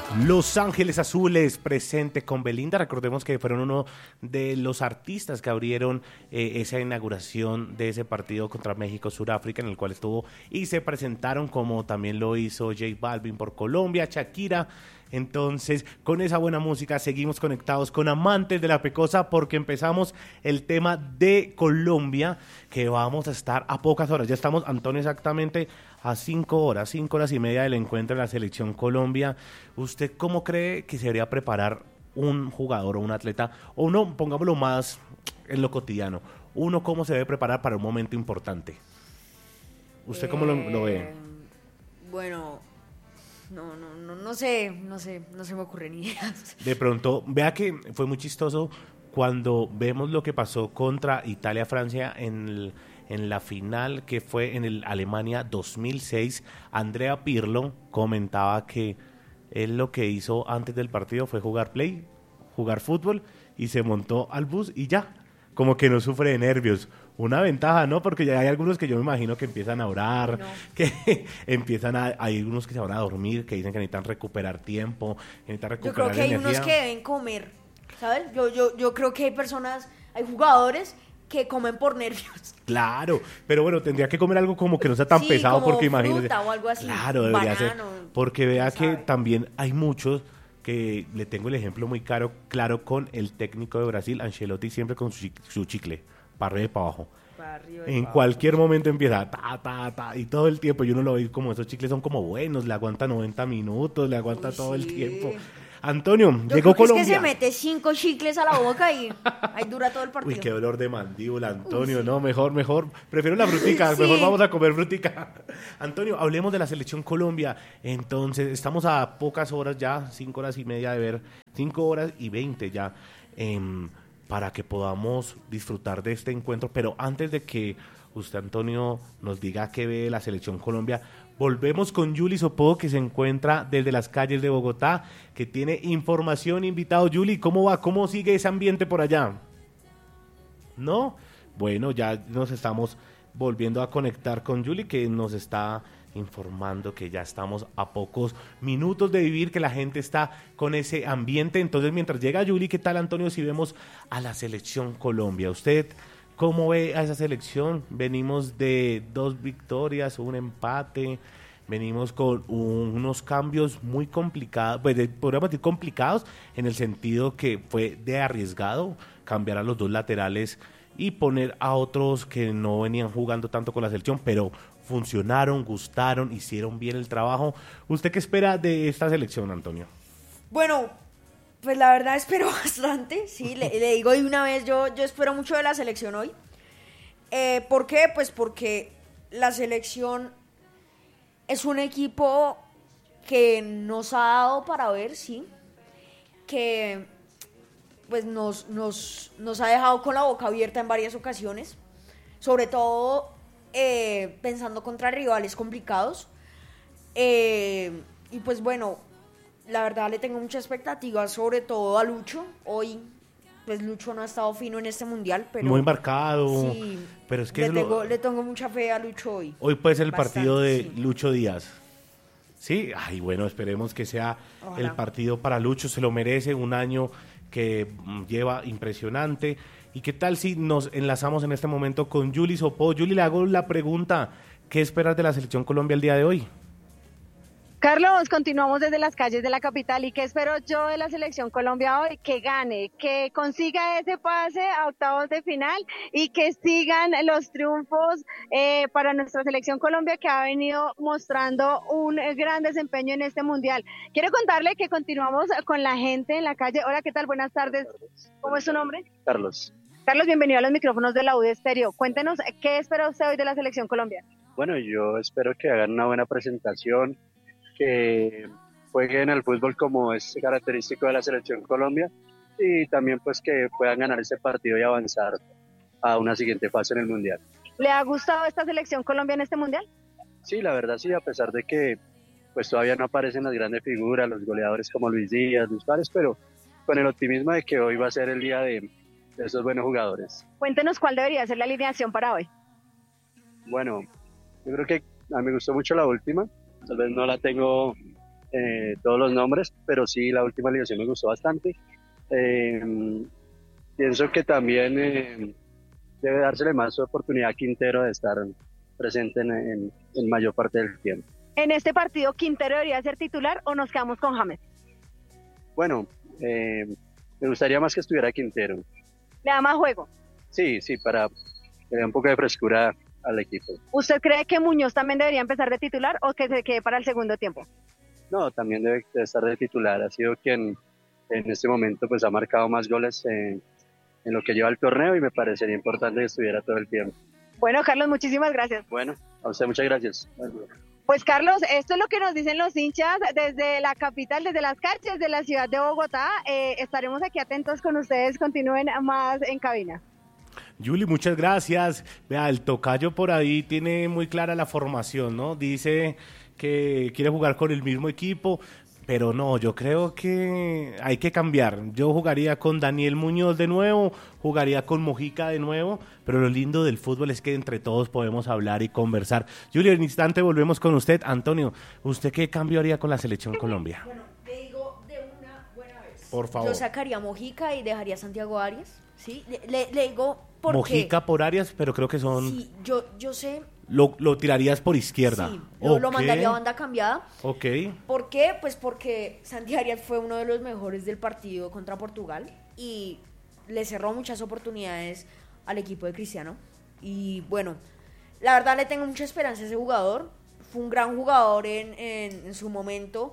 Los Ángeles Azules presente con Belinda. Recordemos que fueron uno de los artistas que abrieron esa inauguración de ese partido contra México-Suráfrica, en el cual estuvo y se presentaron, como también lo hizo J Balvin por Colombia, Shakira. Entonces, con esa buena música seguimos conectados con amantes de la pecosa, porque empezamos el tema de Colombia, que vamos a estar a pocas horas. Ya estamos, Antonio, exactamente a 5 horas y media del encuentro de la Selección Colombia. ¿Usted cómo cree que se debería preparar un jugador o un atleta? O uno, pongámoslo más en lo cotidiano, uno cómo se debe preparar para un momento importante. ¿Usted cómo lo ve? Bueno, no sé, no se me ocurren ideas. De pronto, vea que fue muy chistoso cuando vemos lo que pasó contra Italia-Francia en la final, que fue en el Alemania 2006. Andrea Pirlo comentaba que él lo que hizo antes del partido fue jugar fútbol, y se montó al bus y ya, como que no sufre de nervios. Una ventaja, ¿no? Porque ya hay algunos que yo me imagino que empiezan a orar, no, que hay algunos que se van a dormir, que dicen que necesitan recuperar tiempo, que necesitan recuperar energía. Yo creo que hay unos que deben comer, ¿sabes? Yo creo que hay jugadores que comen por nervios. Claro, pero bueno, tendría que comer algo como que no sea tan pesado, como porque imagínese. Fruta o algo así. Claro, debería ser. Porque vea que sabe. También hay muchos que le tengo el ejemplo muy claro con el técnico de Brasil, Ancelotti, siempre con su chicle, para arriba y para abajo. En cualquier momento empieza y todo el tiempo, yo no lo veo como esos chicles son como buenos, le aguanta 90 minutos, le aguanta todo el tiempo. Antonio, llegó Colombia. Es que se mete 5 chicles a la boca y ahí dura todo el partido. Uy, qué dolor de mandíbula, Antonio. No, mejor. Prefiero la frutica, sí. Mejor vamos a comer frutica. Antonio, hablemos de la Selección Colombia. Entonces, estamos a pocas horas ya, 5 horas y media de ver, 5 horas y 20 ya, para que podamos disfrutar de este encuentro. Pero antes de que usted, Antonio, nos diga qué ve la Selección Colombia, volvemos con Yuli Sopo, que se encuentra desde las calles de Bogotá, que tiene información. Invitado, Yuli, ¿cómo va? ¿Cómo sigue ese ambiente por allá? ¿No? Bueno, ya nos estamos volviendo a conectar con Yuli, que nos está informando que ya estamos a pocos minutos de vivir, que la gente está con ese ambiente. Entonces, mientras llega Yuli, ¿qué tal, Antonio, si vemos a la Selección Colombia? ¿Usted cómo ve a esa selección? Venimos de 2 victorias, un empate, venimos con unos cambios muy complicados, pues podríamos decir complicados, en el sentido que fue de arriesgado cambiar a los 2 laterales y poner a otros que no venían jugando tanto con la selección, pero funcionaron, gustaron, hicieron bien el trabajo. ¿Usted qué espera de esta selección, Antonio? Bueno, pues la verdad espero bastante, sí, le digo de una vez, yo espero mucho de la selección hoy. ¿Por qué? Pues porque la selección es un equipo que nos ha dado para ver, sí, que pues nos ha dejado con la boca abierta en varias ocasiones, sobre todo pensando contra rivales complicados, y pues bueno, la verdad le tengo mucha expectativa, sobre todo a Lucho. Hoy, pues Lucho no ha estado fino en este mundial, pero muy marcado. Sí, pero es que le tengo mucha fe a Lucho hoy. Hoy puede ser el partido de sí. Lucho Díaz. Sí, bueno, esperemos que sea el partido para Lucho, se lo merece, un año que lleva impresionante. ¿Y qué tal si nos enlazamos en este momento con Yuli Sopo? Yuli, le hago la pregunta, ¿qué esperas de la Selección Colombia el día de hoy? Carlos, continuamos desde las calles de la capital. ¿Y qué espero yo de la Selección Colombia hoy? Que gane, que consiga ese pase a octavos de final y que sigan los triunfos para nuestra Selección Colombia, que ha venido mostrando un gran desempeño en este mundial. Quiero contarle que continuamos con la gente en la calle. Hola, ¿qué tal? Buenas tardes. ¿Cómo es su nombre? Carlos. Carlos, bienvenido a los micrófonos de la UD Estéreo. Cuéntenos, ¿qué espera usted hoy de la Selección Colombia? Bueno, yo espero que hagan una buena presentación, que jueguen al fútbol como es característico de la Selección Colombia, y también pues que puedan ganar ese partido y avanzar a una siguiente fase en el Mundial. ¿Le ha gustado esta Selección Colombia en este Mundial? Sí, la verdad sí, a pesar de que pues todavía no aparecen las grandes figuras, los goleadores como Luis Díaz, Luis Suárez, pero con el optimismo de que hoy va a ser el día de esos buenos jugadores. Cuéntenos cuál debería ser la alineación para hoy. Bueno, yo creo que a mí me gustó mucho la última. Tal vez no la tengo todos los nombres, pero sí, la última alineación me gustó bastante. Pienso que también debe dársele más oportunidad a Quintero de estar presente en mayor parte del tiempo. ¿En este partido Quintero debería ser titular o nos quedamos con James? Bueno, me gustaría más que estuviera Quintero. ¿Le da más juego? Sí, para que dé un poco de frescura al equipo. ¿Usted cree que Muñoz también debería empezar de titular o que se quede para el segundo tiempo? No, también debe estar de titular. Ha sido quien en este momento pues ha marcado más goles en lo que lleva el torneo y me parecería importante que estuviera todo el tiempo. Bueno, Carlos, muchísimas gracias. Bueno, a usted muchas gracias. Pues Carlos, esto es lo que nos dicen los hinchas desde la capital, desde las calles de la ciudad de Bogotá. Estaremos aquí atentos con ustedes, continúen más en cabina. Yuli, muchas gracias. Vea, el tocayo por ahí tiene muy clara la formación, ¿no? Dice que quiere jugar con el mismo equipo, pero no, yo creo que hay que cambiar. Yo jugaría con Daniel Muñoz de nuevo, jugaría con Mojica de nuevo, pero lo lindo del fútbol es que entre todos podemos hablar y conversar. Yuli, en instante volvemos con usted. Antonio, ¿usted qué cambio haría con la Selección Colombia? Bueno, te digo de una buena vez. Por favor. Yo sacaría a Mojica y dejaría a Santiago Arias, ¿sí? Le digo porque... Mojica por Arias, pero creo que son... Sí, yo sé... Lo tirarías por izquierda. Sí, lo mandaría a banda cambiada. Ok. ¿Por qué? Pues porque Santi Arias fue uno de los mejores del partido contra Portugal y le cerró muchas oportunidades al equipo de Cristiano. Y bueno, la verdad le tengo mucha esperanza a ese jugador. Fue un gran jugador en su momento.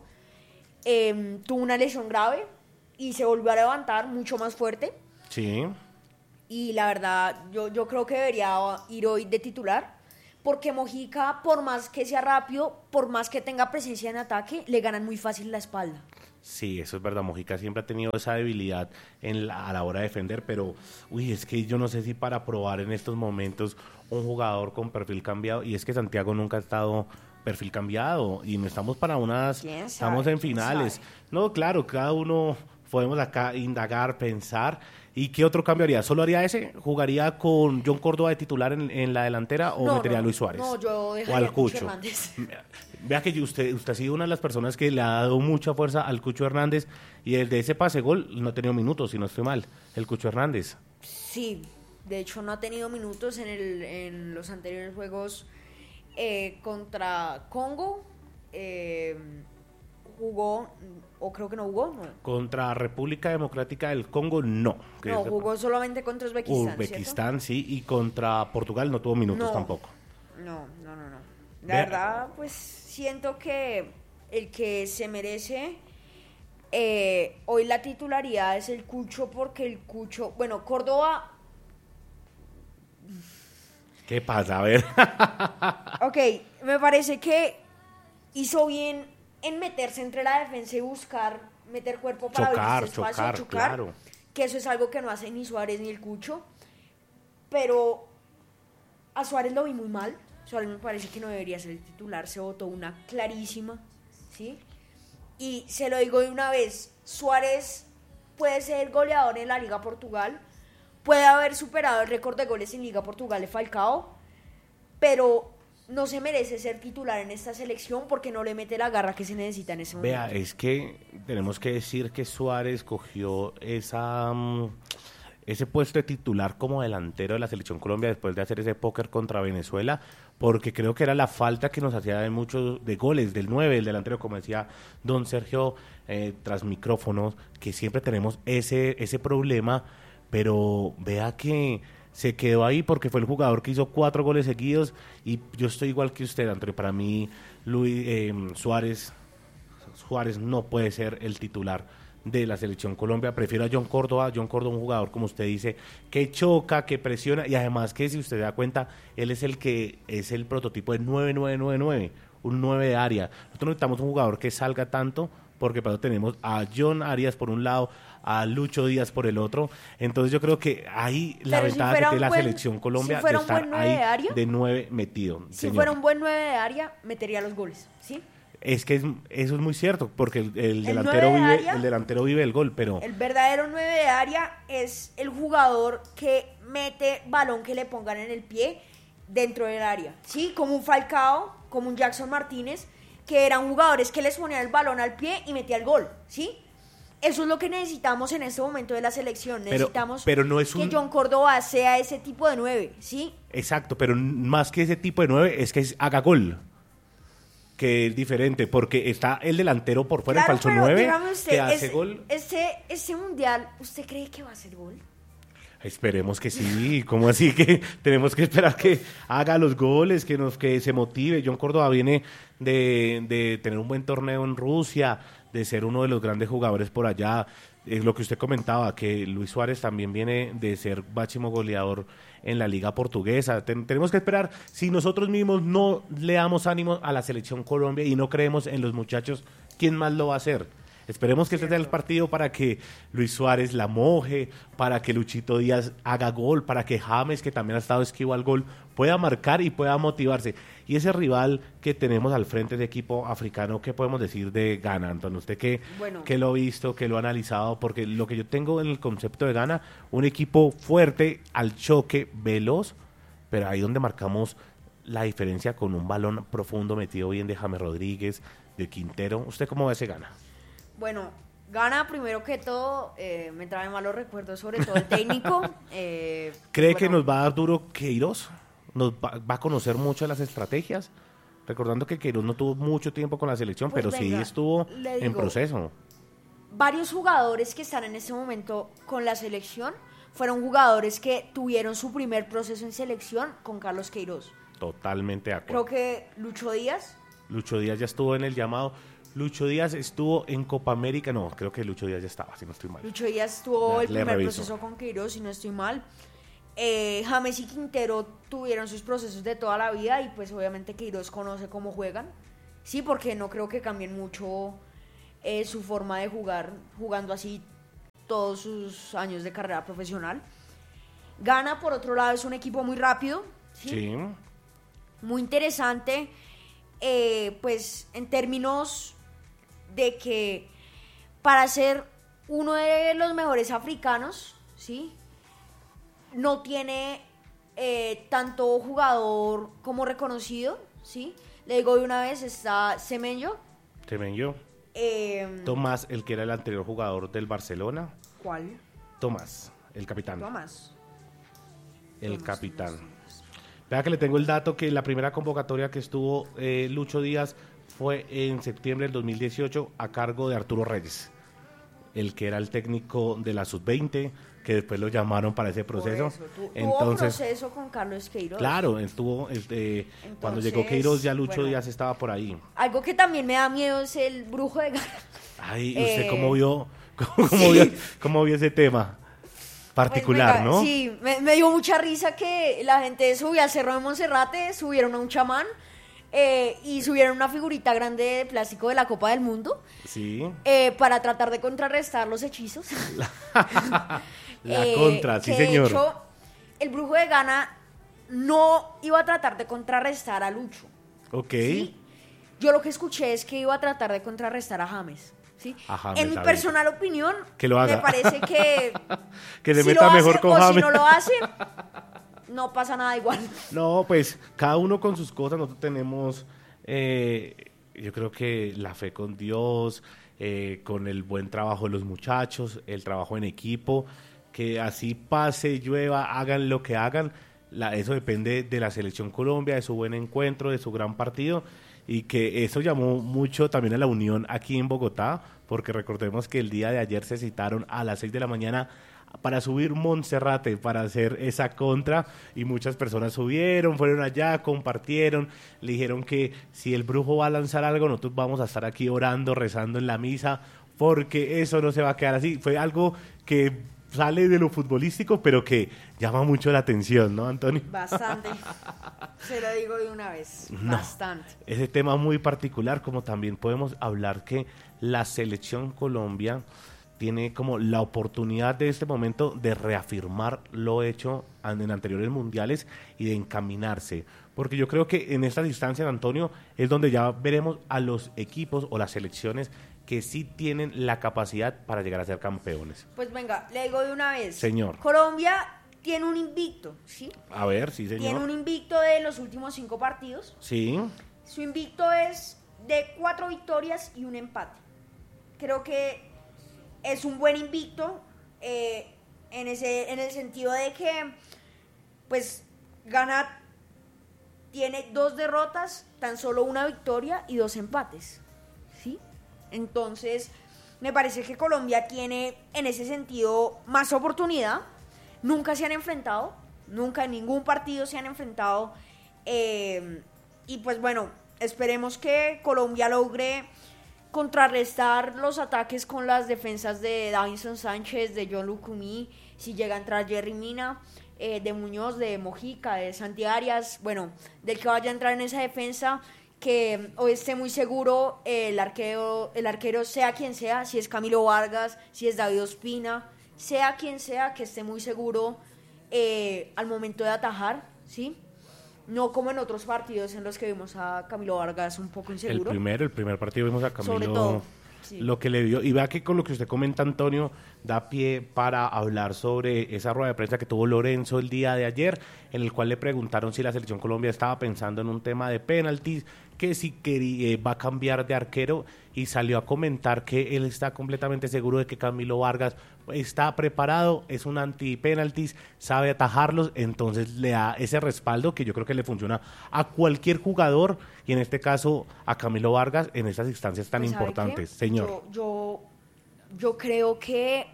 Tuvo una lesión grave y se volvió a levantar mucho más fuerte. Sí. Y la verdad, yo creo que debería ir hoy de titular. Porque Mojica, por más que sea rápido, por más que tenga presencia en ataque, le ganan muy fácil la espalda. Sí, eso es verdad. Mojica siempre ha tenido esa debilidad a la hora de defender, pero es que yo no sé si para probar en estos momentos un jugador con perfil cambiado, y es que Santiago nunca ha estado perfil cambiado, y no estamos para estamos en finales. No, claro, cada uno podemos acá indagar, pensar. ¿Y qué otro cambio haría? ¿Solo haría ese? ¿Jugaría con John Córdoba de titular en la delantera o metería a Luis Suárez? No, yo dejaría o al Cucho Cucho. Hernández. Vea que usted ha sido una de las personas que le ha dado mucha fuerza al Cucho Hernández, y desde ese pase gol no ha tenido minutos, si no estoy mal, el Cucho Hernández. Sí, de hecho no ha tenido minutos en los anteriores juegos contra Congo. Jugó, o creo que no jugó, no. Contra República Democrática del Congo, no. No, jugó solamente contra Uzbekistán, sí, y contra Portugal no tuvo minutos tampoco. No. La verdad, pues siento que el que se merece hoy la titularidad es el Cucho, porque el Cucho, bueno, Córdoba... ¿Qué pasa? A ver. Ok, me parece que hizo bien en meterse entre la defensa y buscar meter cuerpo para abrir espacio, chocar, claro. Que eso es algo que no hace ni Suárez ni el Cucho, pero a Suárez lo vi muy mal. Suárez me parece que no debería ser el titular, se votó una clarísima, ¿sí? Y se lo digo de una vez, Suárez puede ser goleador en la Liga Portugal, puede haber superado el récord de goles en Liga Portugal de Falcao, pero no se merece ser titular en esta selección porque no le mete la garra que se necesita en ese momento. Vea, es que tenemos que decir que Suárez cogió ese puesto de titular como delantero de la Selección Colombia después de hacer ese póker contra Venezuela, porque creo que era la falta que nos hacía de muchos de goles del 9, el delantero, como decía don Sergio tras micrófonos, que siempre tenemos ese problema, pero vea que se quedó ahí porque fue el jugador que hizo 4 goles seguidos, y yo estoy igual que usted, André. Para mí Suárez no puede ser el titular de la Selección Colombia. Prefiero a John Córdoba, un jugador, como usted dice, que choca, que presiona, y además que, si usted se da cuenta, él es el prototipo de 9-9-9-9, un 9 de área. Nosotros necesitamos un jugador que salga tanto, porque para eso tenemos a John Arias por un lado, a Lucho Díaz por el otro. Entonces yo creo que ahí la ventaja que tiene la Selección Colombia de estar ahí de 9 metido. Si fuera un buen 9 de área, metería los goles, ¿sí? Es que eso es muy cierto, porque el delantero vive el gol, pero... El verdadero 9 de área es el jugador que mete balón que le pongan en el pie dentro del área, ¿sí? Como un Falcao, como un Jackson Martínez, que eran jugadores que les ponían el balón al pie y metía el gol, ¿sí? Eso es lo que necesitamos en este momento de la selección. Necesitamos pero no es que John Córdoba sea ese tipo de 9, ¿sí? Exacto, pero más que ese tipo de 9 es que haga gol. Que es diferente, porque está el delantero por fuera, Claro, el falso pero 9, dígame usted, que hace gol. Ese mundial, ¿usted cree que va a hacer gol? Esperemos que sí, ¿cómo así que tenemos que esperar que haga los goles, que se motive? John Córdoba viene de tener un buen torneo en Rusia, de ser uno de los grandes jugadores por allá. Es lo que usted comentaba, que Luis Suárez también viene de ser máximo goleador en la Liga Portuguesa. Tenemos que esperar. Si nosotros mismos no le damos ánimo a la selección Colombia y no creemos en los muchachos, ¿quién más lo va a hacer? Esperemos que este sea el partido para que Luis Suárez la moje, para que Luchito Díaz haga gol, para que James, que también ha estado esquivo al gol, pueda marcar y pueda motivarse. Y ese rival que tenemos al frente de equipo africano, ¿qué podemos decir de Ghana, Antonio? Usted que lo ha visto, que lo ha analizado, porque lo que yo tengo en el concepto de Ghana, un equipo fuerte, al choque, veloz, pero ahí donde marcamos la diferencia con un balón profundo metido bien de James Rodríguez, de Quintero. ¿Usted cómo ve ese Ghana? Bueno, Ghana, primero que todo, me trae malos recuerdos, sobre todo el técnico. ¿Cree que nos va a dar duro Queiroz? ¿Nos va a conocer mucho de las estrategias? Recordando que Queiroz no tuvo mucho tiempo con la selección, Pues pero venga, sí estuvo le digo, en proceso. Varios jugadores que están en este momento con la selección fueron jugadores que tuvieron su primer proceso en selección con Carlos Queiroz. Totalmente de acuerdo. Creo que Lucho Díaz. Lucho Díaz ya estuvo en el llamado. Lucho Díaz estuvo en Copa América. No, creo que Lucho Díaz ya estaba, si no estoy mal. Lucho Díaz tuvo el primer reviso. proceso con Queiroz, si no estoy mal. James y Quintero tuvieron sus procesos de toda la vida y pues obviamente Queiroz conoce cómo juegan. Sí, porque no creo que cambien mucho su forma de jugar, jugando así todos sus años de carrera profesional. Ghana, por otro lado, es un equipo muy rápido, ¿sí? Muy interesante, pues en términos de que para ser uno de los mejores africanos, ¿sí? No tiene tanto jugador como reconocido, ¿sí? Le digo de una vez, está Semenyo. Tomás, el que era el anterior jugador del Barcelona. ¿Cuál? Tomás, el capitán. Tomás. El capitán. Vea que le tengo el dato que la primera convocatoria que estuvo Lucho Díaz fue en septiembre del 2018 a cargo de Arturo Reyes, el que era el técnico de la Sub-20, que después lo llamaron para ese proceso. Tuvo proceso con Carlos Queiroz. Claro, estuvo cuando llegó Queiroz ya Lucho Díaz estaba por ahí. Algo que también me da miedo es el brujo de Ghana. Ay, ¿usted cómo vio ese tema? Particular, pues, ¿no? Sí, me dio mucha risa que la gente subía al Cerro de Monserrate, subieron a un chamán y subieron una figurita grande de plástico de la Copa del Mundo. Sí. Para tratar de contrarrestar los hechizos. La contra, sí, señor. De hecho, el brujo de Ghana no iba a tratar de contrarrestar a Lucho. Ok. ¿Sí? Yo lo que escuché es que iba a tratar de contrarrestar a James. ¿Sí? En mi personal opinión, que lo haga. me parece que que se meta mejor con James. Si no lo hace, no pasa nada igual. No, pues cada uno con sus cosas. Nosotros tenemos, yo creo que la fe con Dios, con el buen trabajo de los muchachos, el trabajo en equipo, que así pase, llueva, hagan lo que hagan. Eso depende de la Selección Colombia, de su buen encuentro, de su gran partido. Y que eso llamó mucho también a la unión aquí en Bogotá, porque recordemos que el día de ayer se citaron a las 6 de la mañana para subir Monserrate, para hacer esa contra, y muchas personas subieron, fueron allá, compartieron, le dijeron que si el brujo va a lanzar algo, nosotros vamos a estar aquí orando, rezando en la misa, porque eso no se va a quedar así. Fue algo que sale de lo futbolístico, pero que llama mucho la atención, ¿no, Antonio? Bastante. Se lo digo de una vez. No, bastante. Ese tema muy particular, como también podemos hablar que la Selección Colombia tiene como la oportunidad de este momento de reafirmar lo hecho en anteriores mundiales y de encaminarse. Porque yo creo que en esta distancia, Antonio, es donde ya veremos a los equipos o las selecciones que sí tienen la capacidad para llegar a ser campeones. Pues venga, le digo de una vez. Señor. Colombia tiene un invicto, ¿sí? A ver, sí, señor. Tiene un invicto de los últimos 5 partidos. Sí. Su invicto es de 4 victorias y un empate. Creo que es un buen invicto en el sentido de que pues Ghana tiene 2 derrotas, tan solo 1 victoria y 2 empates, ¿sí? Entonces me parece que Colombia tiene en ese sentido más oportunidad. Nunca se han enfrentado, nunca en ningún partido se han enfrentado, y pues bueno, esperemos que Colombia logre contrarrestar los ataques con las defensas de Davinson Sánchez, de John Lucumí, si llega a entrar Jerry Mina, de Muñoz, de Mojica, de Santi Arias, bueno, del que vaya a entrar en esa defensa, que hoy esté muy seguro el arquero sea quien sea, si es Camilo Vargas, si es David Ospina, sea quien sea, que esté muy seguro al momento de atajar, ¿sí? No como en otros partidos en los que vimos a Camilo Vargas un poco inseguro. El primer partido vimos a Camilo, sobre todo, sí. Lo que le dio, y vea que con lo que usted comenta, Antonio, da pie para hablar sobre esa rueda de prensa que tuvo Lorenzo el día de ayer, en el cual le preguntaron si la Selección Colombia estaba pensando en un tema de penaltis, que si quería, va a cambiar de arquero, y salió a comentar que él está completamente seguro de que Camilo Vargas está preparado, es un anti-penaltis, sabe atajarlos, entonces le da ese respaldo que yo creo que le funciona a cualquier jugador, y en este caso a Camilo Vargas en estas instancias tan Pues, ¿sabe importantes. qué? Señor. Yo creo que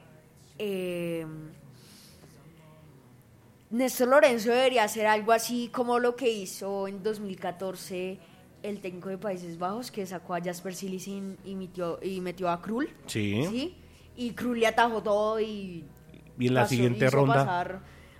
Néstor Lorenzo debería hacer algo así como lo que hizo en 2014 el técnico de Países Bajos, que sacó a Jasper Cilic y metió a Krul. Sí. Y Krul le atajó todo y en la siguiente hizo ronda pasar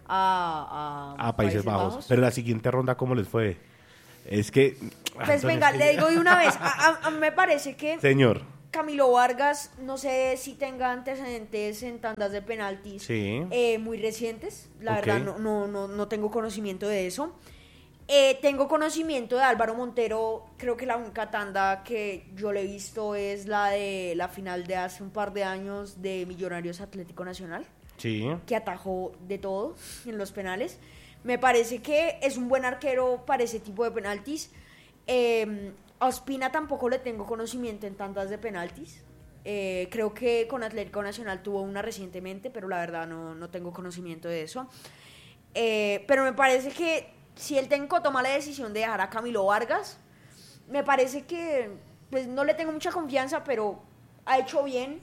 a Países Bajos. Pero la siguiente ronda, ¿cómo les fue? Es que... Pues venga, le digo de una vez, a mí me parece que Señor. Camilo Vargas, no sé si tenga antecedentes en tandas de penaltis muy recientes, la verdad no tengo conocimiento de eso. Tengo conocimiento de Álvaro Montero, creo que la única tanda que yo le he visto es la de la final de hace un par de años de Millonarios Atlético Nacional, que atajó de todo en los penales. Me parece que es un buen arquero para ese tipo de penaltis. A Ospina tampoco le tengo conocimiento en tandas de penaltis. Creo que con Atlético Nacional tuvo una recientemente, pero la verdad no tengo conocimiento de eso. Pero me parece que si el técnico toma la decisión de dejar a Camilo Vargas, me parece que pues no le tengo mucha confianza, pero ha hecho bien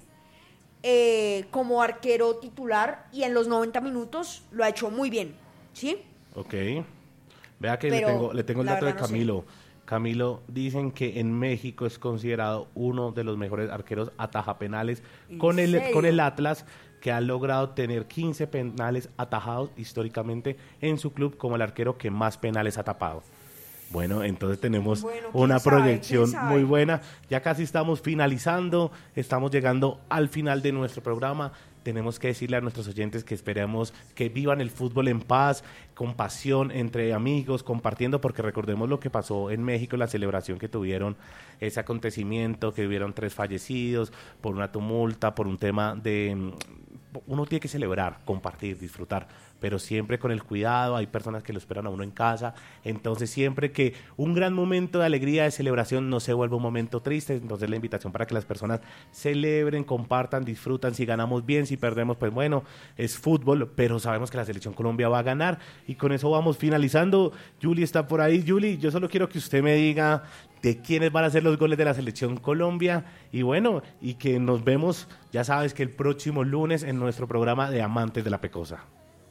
como arquero titular, y en los 90 minutos lo ha hecho muy bien, ¿sí? Ok. Vea que le tengo el dato de Camilo. Camilo, dicen que en México es considerado uno de los mejores arqueros atajapenales con el Atlas, que ha logrado tener 15 penales atajados históricamente en su club como el arquero que más penales ha tapado. Bueno, entonces tenemos una proyección muy buena. Ya casi estamos finalizando, estamos llegando al final de nuestro programa. Tenemos que decirle a nuestros oyentes que esperamos que vivan el fútbol en paz, con pasión, entre amigos, compartiendo, porque recordemos lo que pasó en México, la celebración que tuvieron, ese acontecimiento, que hubieron 3 fallecidos por una tumulta, por un tema de... Uno tiene que celebrar, compartir, disfrutar, pero siempre con el cuidado. Hay personas que lo esperan a uno en casa, entonces siempre que un gran momento de alegría, de celebración, no se vuelva un momento triste. Entonces la invitación para que las personas celebren, compartan, disfrutan. Si ganamos bien, si perdemos, pues bueno, es fútbol, pero sabemos que la Selección Colombia va a ganar, y con eso vamos finalizando. Yuli está por ahí. Yuli, yo solo quiero que usted me diga de quiénes van a ser los goles de la Selección Colombia, y bueno, y que nos vemos, ya sabes, que el próximo lunes en nuestro programa de Amantes de la Pecosa.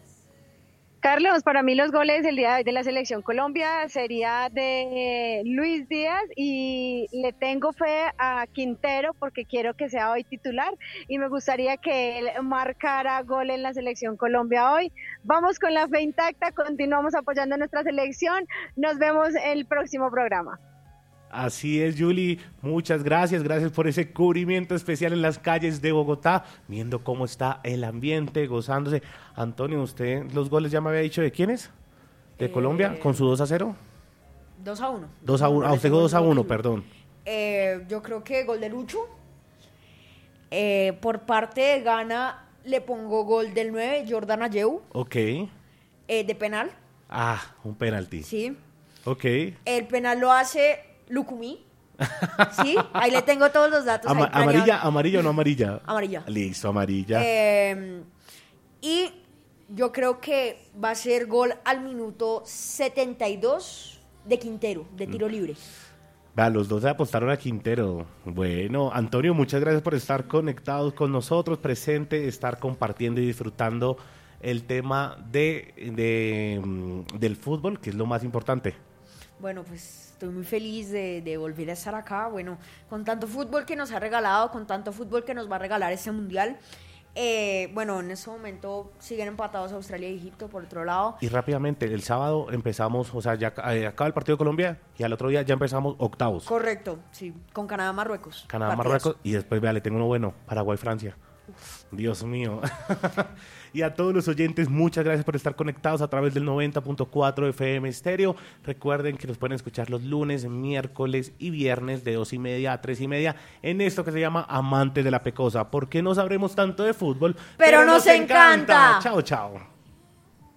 Carlos, para mí los goles del día de hoy de la Selección Colombia sería de Luis Díaz, y le tengo fe a Quintero porque quiero que sea hoy titular y me gustaría que él marcara gol en la Selección Colombia hoy. Vamos con la fe intacta, continuamos apoyando a nuestra selección, nos vemos en el próximo programa. Así es, Yuli, muchas gracias por ese cubrimiento especial en las calles de Bogotá, viendo cómo está el ambiente, gozándose. Antonio, usted los goles ya me había dicho de quiénes, de Colombia, con su 2-0. 2-1. 2-1, usted 2-1, perdón. Yo creo que gol de Lucho. Por parte de Ghana le pongo gol del 9, Jordan Ayew. Ok. De penal. Un penalti. Sí. Ok. El penal lo hace Lucumí. ¿Sí? Ahí le tengo todos los datos. ahí planeados. ¿Amarilla o no amarilla? Amarilla. Listo, amarilla. Y yo creo que va a ser gol al minuto 72 de Quintero, de tiro libre. Vea, los dos se apostaron a Quintero. Bueno, Antonio, muchas gracias por estar conectados con nosotros, presente, estar compartiendo y disfrutando el tema del fútbol, que es lo más importante. Bueno, pues estoy muy feliz de volver a estar acá. Bueno, con tanto fútbol que nos ha regalado, con tanto fútbol que nos va a regalar este mundial. Bueno, en este momento siguen empatados Australia y Egipto por otro lado. Y rápidamente, el sábado empezamos, o sea, ya acaba el partido de Colombia y al otro día ya empezamos octavos. Correcto, sí, con Canadá-Marruecos. Canadá-Marruecos y después, vea, le tengo uno bueno, Paraguay-Francia. Dios mío. Y a todos los oyentes, muchas gracias por estar conectados a través del 90.4 FM Estéreo. Recuerden que nos pueden escuchar los lunes, miércoles y viernes de 2:30 a 3:30 en esto que se llama Amantes de la Pecosa. ¿Por qué no sabremos tanto de fútbol? Pero nos encanta. Chao, chao.